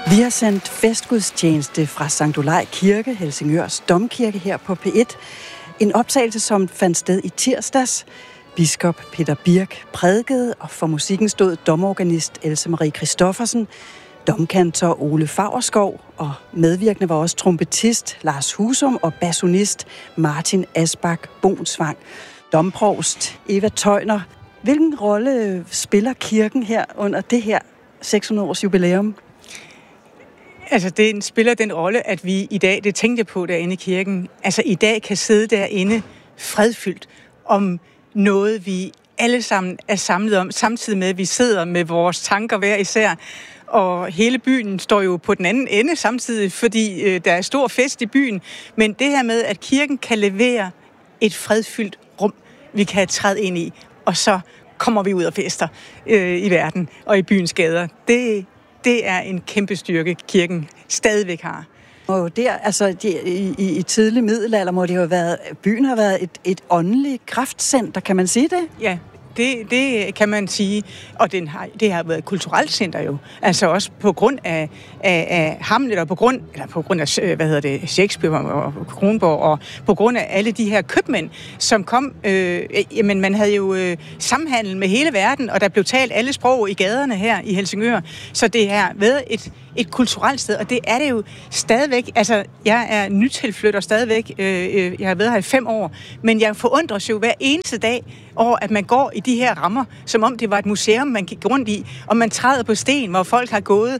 Vi har sendt festgudstjeneste fra Sankt Olaj Kirke, Helsingørs Domkirke her på P1. En optagelse, som fandt sted i tirsdags. Biskop Peter Birch prædikede, og for musikken stod domorganist Else Marie Christoffersen, domkantor Ole Faurskov, og medvirkende var også trompetist Lars Husum og basunist Martin Asbak Bonsvang. Domprovst Eva Tøjner, hvilken rolle spiller kirken her under det her 600-års jubilæum? Altså, det spiller den rolle, at vi i dag, det tænkte jeg på derinde i kirken, altså i dag kan sidde derinde fredfyldt om noget, vi alle sammen er samlet om, samtidig med, at vi sidder med vores tanker hver især. Og hele byen står jo på den anden ende samtidig, fordi der er stor fest i byen. Men det her med, at kirken kan levere et fredfyldt rum, vi kan træde ind i, og så kommer vi ud og fester i verden og i byens gader. Det er en kæmpe styrke, kirken stadigvæk har. Og der, altså i tidlig middelalder må det jo have været, byen har været et åndeligt kraftcenter, kan man sige det? Ja, det kan man sige, og det har været et kulturelt center jo. Altså også på grund af Hamlet, og på grund af Shakespeare og Kronborg, og på grund af alle de her købmænd, som kom. Jamen man havde jo samhandel med hele verden, og der blev talt alle sprog i gaderne her i Helsingør. Så det har været et kulturelt sted, og det er det jo stadigvæk. Altså, jeg er nytilflytter stadigvæk. Jeg har været her i 5 år, men jeg forundres jo hver eneste dag over, at man går i de her rammer, som om det var et museum, man gik rundt i, og man træder på sten, hvor folk har gået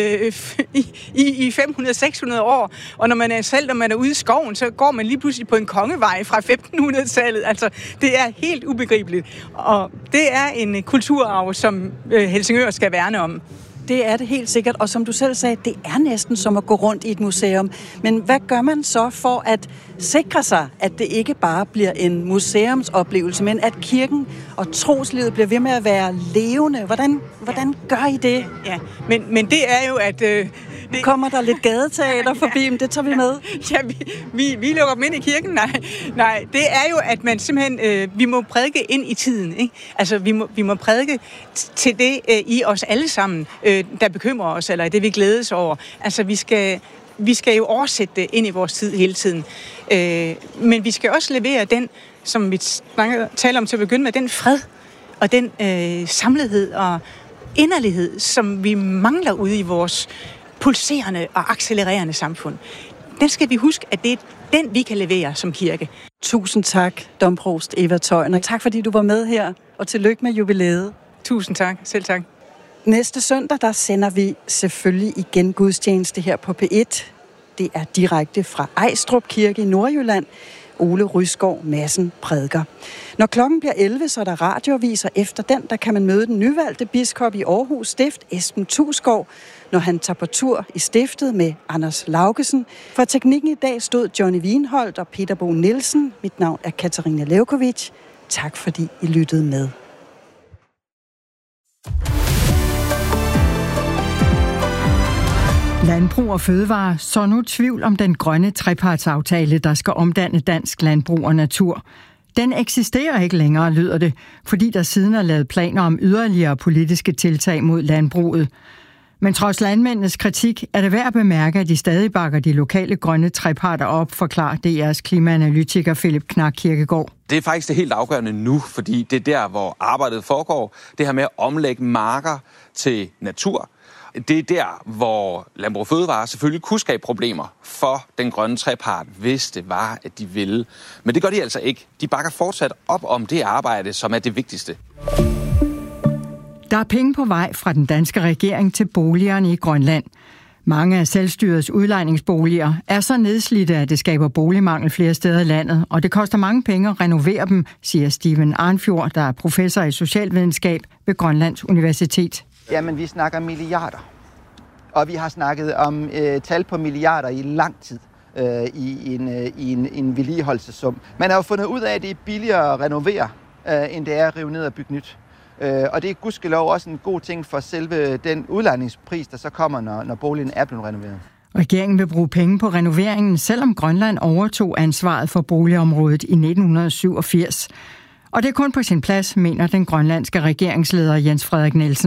i 500-600 år, og når man er ude i skoven, så går man lige pludselig på en kongevej fra 1500-tallet. Altså, det er helt ubegribeligt, og det er en kulturarv, som Helsingør skal værne om. Det er det helt sikkert, og som du selv sagde, det er næsten som at gå rundt i et museum. Men hvad gør man så for at sikre sig, at det ikke bare bliver en museumsoplevelse, men at kirken og troslivet bliver ved med at være levende? Hvordan gør I det? Ja, men det er jo, at... Kommer der lidt gadeteater forbi, men det tager vi med? Ja, vi lukker dem ind i kirken. Nej, det er jo, at man simpelthen, vi må prædike ind i tiden, ikke? Altså, vi må prædike til det i os alle sammen, der bekymrer os, eller det vi glædes over. Altså, vi skal jo oversætte det ind i vores tid hele tiden. Men vi skal også levere den, som vi taler om til at begynde med, den fred og den samlethed og inderlighed, som vi mangler ude i vores pulserende og accelererende samfund. Den skal vi huske, at det er den, vi kan levere som kirke. Tusind tak, domprovst Eva Tøjner. Tak fordi du var med her, og tillykke med jubilæet. Tusind tak. Selv tak. Næste søndag, der sender vi selvfølgelig igen gudstjeneste her på P1. Det er direkte fra Ejstrup Kirke i Nordjylland. Ole Rysgaard Madsen prædiker. Når klokken bliver 11, så er der radioaviser. Efter den, der kan man møde den nyvalgte biskop i Aarhus Stift, Esben Thusgaard, når han tager på tur i stiftet med Anders Laugesen. For teknikken i dag stod Johnny Wienholdt og Peter Bo Nielsen. Mit navn er Katarina Levkovic. Tak fordi I lyttede med. Landbrug og Fødevare så nu tvivl om den grønne trepartsaftale, der skal omdanne dansk landbrug og natur. Den eksisterer ikke længere, lyder det, fordi der siden er lavet planer om yderligere politiske tiltag mod landbruget. Men trods landmændenes kritik er det værd at bemærke, at de stadig bakker de lokale grønne treparter op, forklarer DR's klimaanalytiker Philip Knak Kirkegaard. Det er faktisk det helt afgørende nu, fordi det er der, hvor arbejdet foregår. Det her med at omlægge marker til natur. Det er der, hvor Landbrug & Fødevare selvfølgelig kunne skabe problemer for den grønne trepart, hvis det var, at de ville. Men det gør de altså ikke. De bakker fortsat op om det arbejde, som er det vigtigste. Der er penge på vej fra den danske regering til boligerne i Grønland. Mange af selvstyrets udlejningsboliger er så nedslidte, at det skaber boligmangel flere steder i landet, og det koster mange penge at renovere dem, siger Steven Arnfjord, der er professor i socialvidenskab ved Grønlands Universitet. Jamen, vi snakker milliarder, og vi har snakket om tal på milliarder i lang tid i en vedligeholdelsessum. Man har jo fundet ud af, at det er billigere at renovere, end det er at rive ned og bygge nyt. Og det er gudskelov også en god ting for selve den udlejningspris, der så kommer, når boligen er blevet renoveret. Regeringen vil bruge penge på renoveringen, selvom Grønland overtog ansvaret for boligområdet i 1987. Og det er kun på sin plads, mener den grønlandske regeringsleder Jens Frederik Nielsen.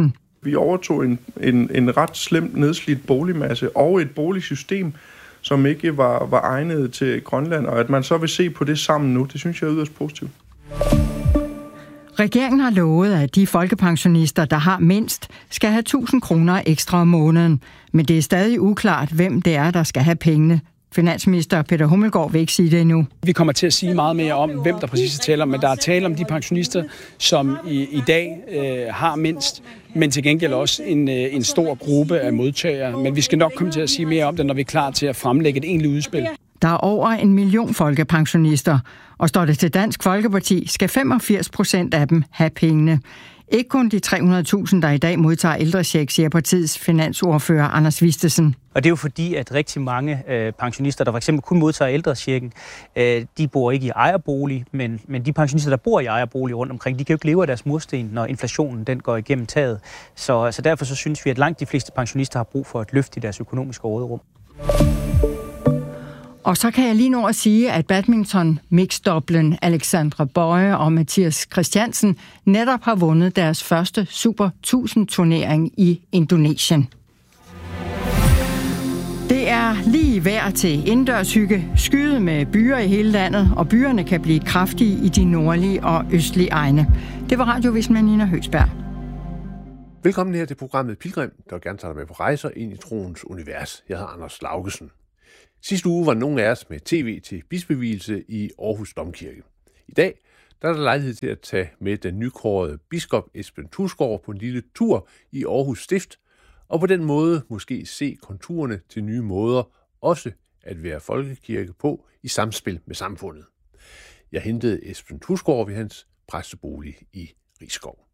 Vi overtog en ret slemt nedslidt boligmasse og et boligsystem, som ikke var egnet til Grønland, og at man så vil se på det sammen nu, det synes jeg er yderst positivt. Regeringen har lovet, at de folkepensionister, der har mindst, skal have 1.000 kroner ekstra om måneden. Men det er stadig uklart, hvem det er, der skal have pengene. Finansminister Peter Hummelgaard vil ikke sige det endnu. Vi kommer til at sige meget mere om, hvem der præcis taler om, men der er tale om de pensionister, som i dag har mindst, men til gengæld også en stor gruppe af modtagere. Men vi skal nok komme til at sige mere om det, når vi er klar til at fremlægge et egentligt udspil. Der er over 1 million folkepensionister, og står det til Dansk Folkeparti, skal 85% af dem have pengene. Ikke kun de 300.000, der i dag modtager ældrecheck, siger partiets finansordfører Anders Vistesen. Og det er jo fordi, at rigtig mange pensionister, der for eksempel kun modtager ældrechecken, de bor ikke i ejerbolig, men de pensionister, der bor i ejerbolig rundt omkring, de kan jo ikke leve af deres mursten, når inflationen den går igennem taget. Så derfor så synes vi, at langt de fleste pensionister har brug for et løft i deres økonomiske råderum. Og så kan jeg lige nå at sige, at badminton-mixdoblen Alexandra Bøje og Mathias Christiansen netop har vundet deres første Super 1000-turnering i Indonesien. Det er lige vejr til indendørshygge, skyet med byer i hele landet, og byerne kan blive kraftige i de nordlige og østlige egne. Det var radiovis med Nina Høgsberg. Velkommen her til programmet Pilgrim, der gerne tager dig med på rejser ind i troens univers. Jeg hedder Anders Laugesen. Sidste uge var nogle af os med tv til bispevielse i Aarhus Domkirke. I dag der er der lejlighed til at tage med den nykårede biskop Esben Tusgaard på en lille tur i Aarhus Stift, og på den måde måske se konturerne til nye måder også at være folkekirke på i samspil med samfundet. Jeg hentede Esben Tusgaard ved hans præstebolig i Risskov.